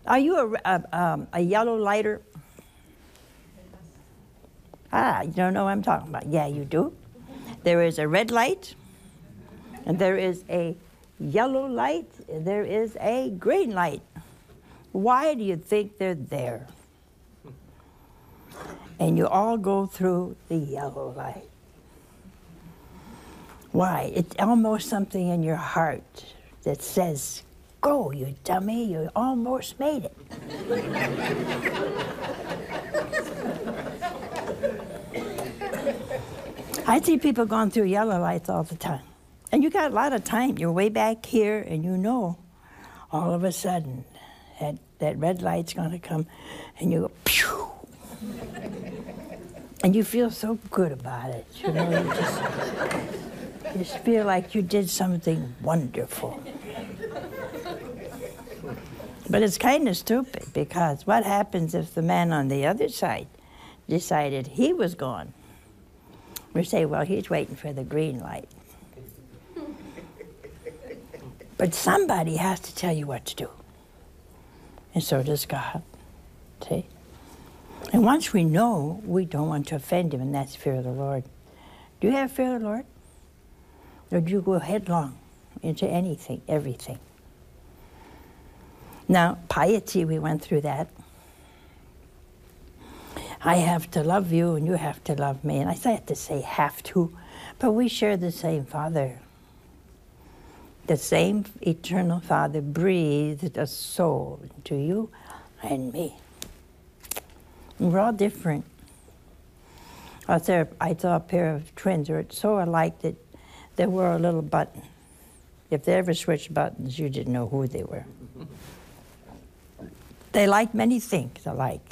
Are you a yellow lighter? You don't know what I'm talking about. Yeah, you do. There is a red light, and there is a yellow light, and there is a green light. Why do you think they're there? And you all go through the yellow light. Why? It's almost something in your heart that says, go, you dummy, you almost made it. I see people going through yellow lights all the time. And you got a lot of time. You're way back here, and you know all of a sudden that red light's going to come, and you go, pew! And you feel so good about it. You know, you just feel like you did something wonderful. But it's kind of stupid, because what happens if the man on the other side decided he was gone? We say, well, he's waiting for the green light. But somebody has to tell you what to do. And so does God. See? And once we know, we don't want to offend him, and that's fear of the Lord. Do you have fear of the Lord? Or do you go headlong into anything, everything? Now, piety, we went through that. I have to love you, and you have to love me. And I have to say have to, but we share the same Father. The same eternal Father breathed a soul into you and me. And we're all different. I saw a pair of twins who were so alike that they wore a little button. If they ever switched buttons, you didn't know who they were. They liked many things alike.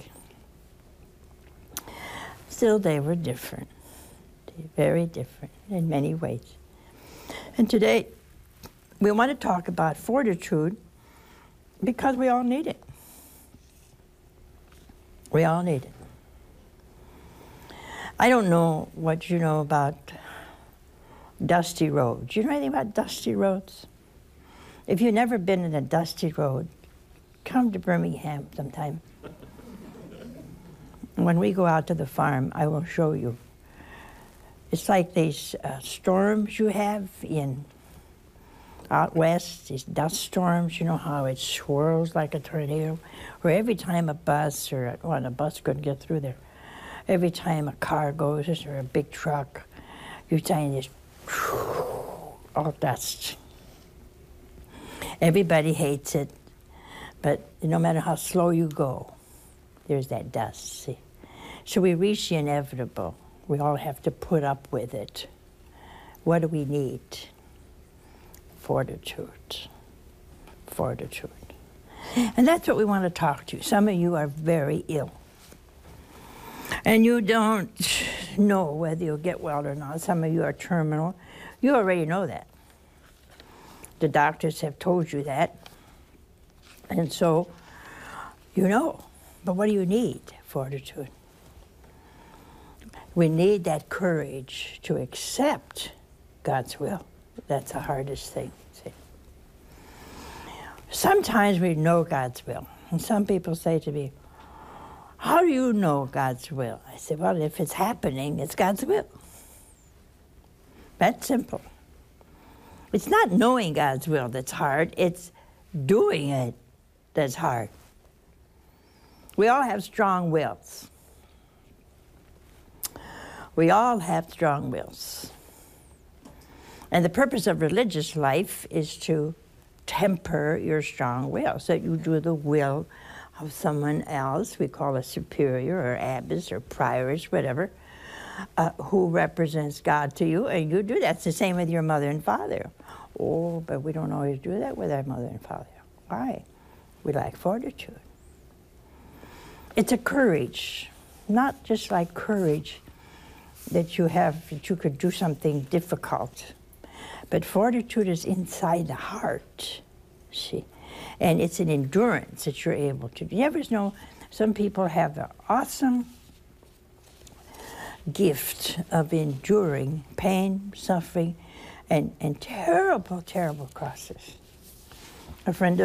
Still, they were different, very different in many ways. And today, we want to talk about fortitude because we all need it. We all need it. I don't know what you know about dusty roads. You know anything about dusty roads? If you've never been in a dusty road, come to Birmingham sometime. When we go out to the farm, I will show you. It's like these storms you have out west, these dust storms, you know how it swirls like a tornado? Or every time a bus couldn't get through there. Every time a car goes, or a big truck, you find this all dust. Everybody hates it, but no matter how slow you go, there's that dust, see? So we reach the inevitable. We all have to put up with it. What do we need? Fortitude. Fortitude. And that's what we want to talk to. Some of you are very ill. And you don't know whether you'll get well or not. Some of you are terminal. You already know that. The doctors have told you that. And so, you know. But what do you need? Fortitude. We need that courage to accept God's will. That's the hardest thing. See? Sometimes we know God's will. And some people say to me, how do you know God's will? I say, well, if it's happening, it's God's will. That's simple. It's not knowing God's will that's hard. It's doing it that's hard. We all have strong wills. We all have strong wills. And the purpose of religious life is to temper your strong will, so that you do the will of someone else, we call a superior or abbess or prioress, whatever, who represents God to you, and you do that. It's the same with your mother and father. Oh, but we don't always do that with our mother and father. Why? We lack fortitude. It's a courage, not just like courage that you have, that you could do something difficult. But fortitude is inside the heart, see? And it's an endurance that you're able to do. You ever know some people have the awesome gift of enduring pain, suffering, and terrible, terrible crosses. A friend of